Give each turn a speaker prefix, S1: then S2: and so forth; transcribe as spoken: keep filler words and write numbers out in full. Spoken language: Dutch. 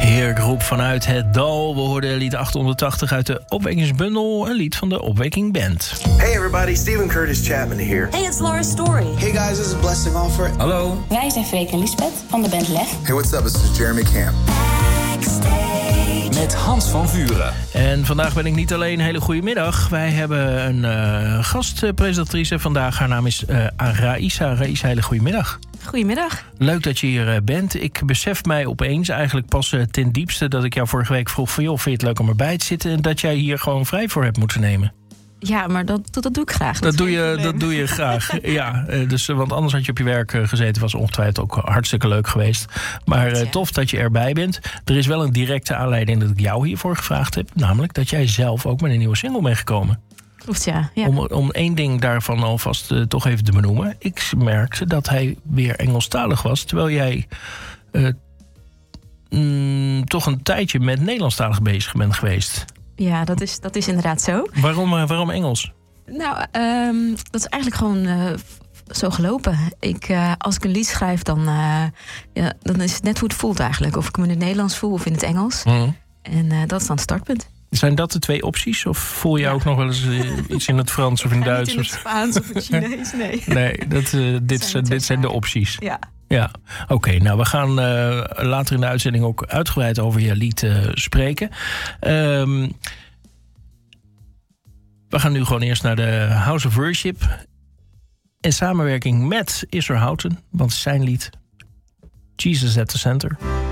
S1: Heergroep vanuit Het Dal. We hoorden lied achthonderdtachtig uit de Opwekkingsbundel. Een lied van de Opwekking Band.
S2: Hey everybody, Stephen Curtis Chapman here.
S3: Hey, it's Laura Story.
S4: Hey guys, this is Blessing Offer.
S5: Hallo.
S6: Wij zijn Freek en Lisbeth van de band Leg.
S7: Hey, what's up? This is Jeremy Camp.
S5: Met Hans van Vuren.
S1: En vandaag ben ik niet alleen. Hele goede middag. Wij hebben een uh, gastpresentatrice vandaag. Haar naam is uh, Raïssa. Raïssa, hele goede middag.
S3: Goedemiddag.
S1: Leuk dat je hier uh, bent. Ik besef mij opeens eigenlijk pas uh, ten diepste dat ik jou vorige week vroeg van joh, vind je het leuk om erbij te zitten? En dat jij hier gewoon vrij voor hebt moeten nemen.
S3: Ja, maar dat, dat doe ik graag.
S1: Dat, dat doe, je, dat doe je graag. Ja, dus, want anders had je op je werk gezeten. Was ongetwijfeld ook hartstikke leuk geweest. Maar uh, tof dat je erbij bent. Er is wel een directe aanleiding dat ik jou hiervoor gevraagd heb. Namelijk dat jij zelf ook met een nieuwe single bent gekomen.
S3: Klopt, ja. ja.
S1: Om, om één ding daarvan alvast uh, toch even te benoemen. Ik merkte dat hij weer Engelstalig was. Terwijl jij uh, mm, toch een tijdje met Nederlandstalig bezig bent geweest.
S3: Ja, dat is, dat is inderdaad zo.
S1: Waarom, uh, waarom Engels?
S3: Nou, um, dat is eigenlijk gewoon uh, zo gelopen. Ik, uh, als ik een lied schrijf, dan, uh, ja, dan is het net hoe het voelt eigenlijk. Of ik me in het Nederlands voel of in het Engels. Mm. En uh, dat is dan het startpunt.
S1: Zijn dat de twee opties? Of voel je ja. ook nog wel eens uh, iets in het Frans of in het Duits?
S3: Niet in het Spaans of het Chinees, nee.
S1: Nee, dat, uh, dit, zijn dit zijn de opties.
S3: Ja.
S1: Ja, oké. Okay, nou, we gaan uh, later in de uitzending ook uitgebreid over je lied uh, spreken. Um, we gaan nu gewoon eerst naar de House of Worship. In samenwerking met Israel Houghton, want zijn lied Jesus at the Center.